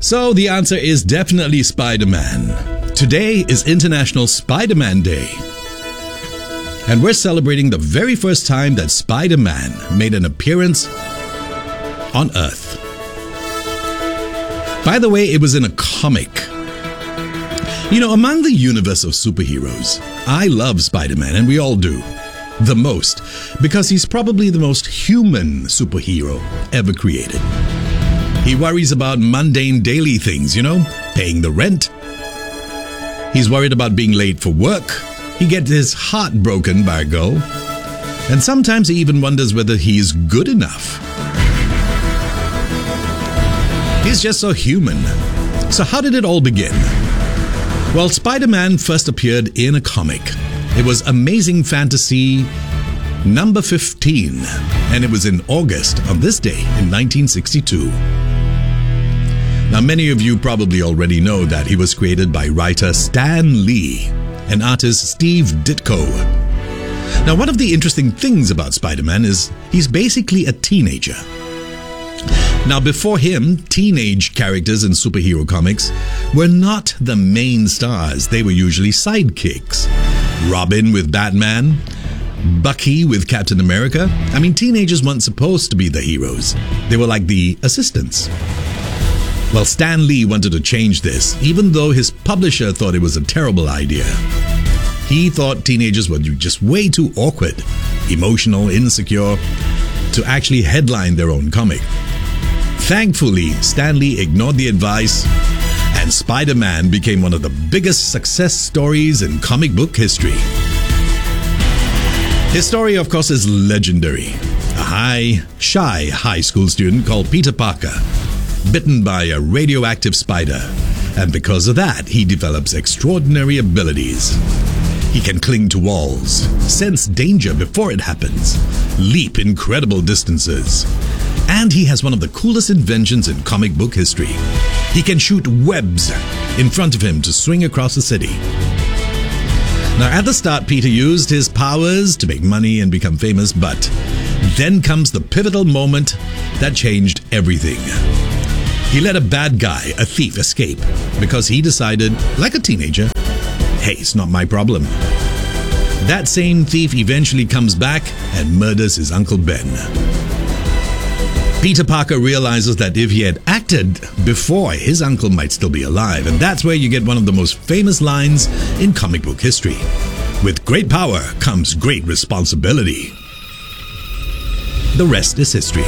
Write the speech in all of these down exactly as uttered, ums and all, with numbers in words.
So the answer is definitely Spider-Man. Today is International Spider-Man Day. And we're celebrating the very first time that Spider-Man made an appearance on Earth. By the way, it was in a comic. You know, among the universe of superheroes, I love Spider-Man, and we all do. The most, because he's probably the most human superhero ever created. He worries about mundane daily things, you know, paying the rent. He's worried about being late for work. He gets his heart broken by a girl. And sometimes he even wonders whether he's good enough. He's just so human. So how did it all begin? Well, Spider-Man first appeared in a comic. It was Amazing Fantasy number fifteen, and it was in August of this day in nineteen sixty-two. Now, many of you probably already know that he was created by writer Stan Lee and artist Steve Ditko. Now, one of the interesting things about Spider-Man is he's basically a teenager. Now, before him, teenage characters in superhero comics were not the main stars. They were usually sidekicks. Robin with Batman, Bucky with Captain America. I mean, teenagers weren't supposed to be the heroes. They were like the assistants. Well, Stan Lee wanted to change this, even though his publisher thought it was a terrible idea. He thought teenagers were just way too awkward, emotional, insecure, to actually headline their own comic. Thankfully, Stan Lee ignored the advice, and Spider-Man became one of the biggest success stories in comic book history. His story, of course, is legendary. A high, shy high school student called Peter Parker, bitten by a radioactive spider, and because of that, he develops extraordinary abilities. He can cling to walls, sense danger before it happens, leap incredible distances. And he has one of the coolest inventions in comic book history. He can shoot webs in front of him to swing across the city. Now, at the start, Peter used his powers to make money and become famous, but then comes the pivotal moment that changed everything. He let a bad guy, a thief, escape because he decided, like a teenager, hey, it's not my problem. That same thief eventually comes back and murders his Uncle Ben. Peter Parker realizes that if he had acted before, his uncle might still be alive, and that's where you get one of the most famous lines in comic book history. With great power comes great responsibility. The rest is history.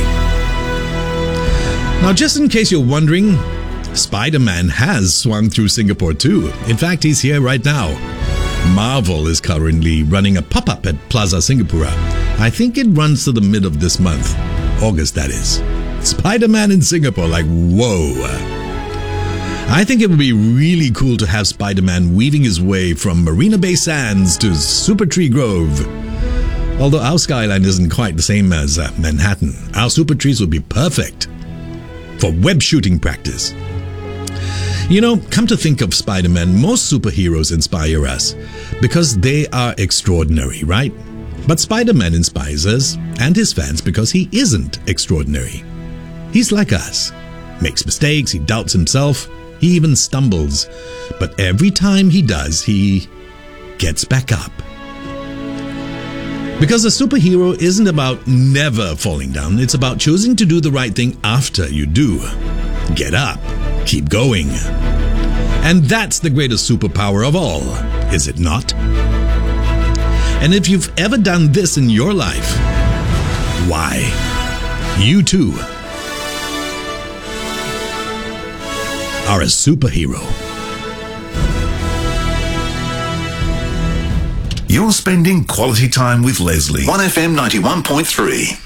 Now, just in case you're wondering, Spider-Man has swung through Singapore too. In fact, he's here right now. Marvel is currently running a pop-up at Plaza Singapura. I think it runs to the mid of this month. August, that is. Spider-Man in Singapore, like, whoa. I think it would be really cool to have Spider-Man weaving his way from Marina Bay Sands to Super Tree Grove. Although our skyline isn't quite the same as uh, Manhattan, our super trees would be perfect for web shooting practice. You know, come to think of Spider-Man, most superheroes inspire us because they are extraordinary, right? But Spider-Man inspires us and his fans because he isn't extraordinary. He's like us. Makes mistakes, he doubts himself, he even stumbles. But every time he does, he gets back up. Because a superhero isn't about never falling down, it's about choosing to do the right thing after you do. Get up, keep going. And that's the greatest superpower of all, is it not? And if you've ever done this in your life, why, you too are a superhero. You're spending quality time with Leslie. one F M ninety-one point three.